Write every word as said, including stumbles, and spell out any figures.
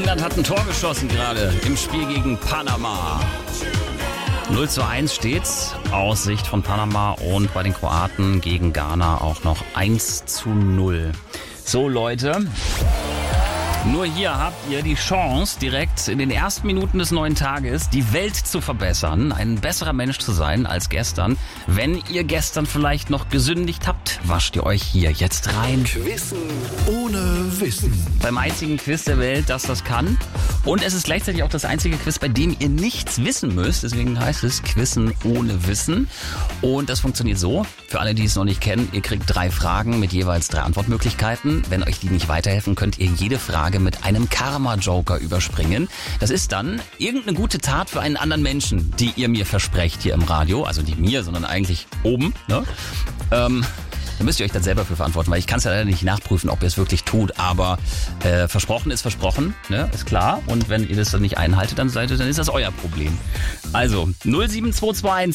England hat ein Tor geschossen gerade im Spiel gegen Panama. null zu eins steht's aus Sicht von Panama und bei den Kroaten gegen Ghana auch noch eins zu null. So Leute, nur hier habt ihr die Chance, direkt in den ersten Minuten des neuen Tages die Welt zu verbessern, ein besserer Mensch zu sein als gestern. Wenn ihr gestern vielleicht noch gesündigt habt, wascht ihr euch hier jetzt rein. Quizzen ohne Wissen. Beim einzigen Quiz der Welt, das das kann. Und es ist gleichzeitig auch das einzige Quiz, bei dem ihr nichts wissen müsst. Deswegen heißt es Quizzen ohne Wissen. Und das funktioniert so, für alle, die es noch nicht kennen, ihr kriegt drei Fragen mit jeweils drei Antwortmöglichkeiten. Wenn euch die nicht weiterhelfen, könnt ihr jede Frage mit einem Karma-Joker überspringen. Das ist dann irgendeine gute Tat für einen anderen Menschen, die ihr mir versprecht hier im Radio. Also nicht mir, sondern eigentlich oben. Ne? Ähm, da müsst ihr euch dann selber für verantworten, weil ich kann es ja leider nicht nachprüfen, ob ihr es wirklich tut. Aber äh, versprochen ist versprochen, ne? Ist klar. Und wenn ihr das dann nicht einhaltet, dann, seid ihr, dann ist das euer Problem. Also null sieben zwei zwei eins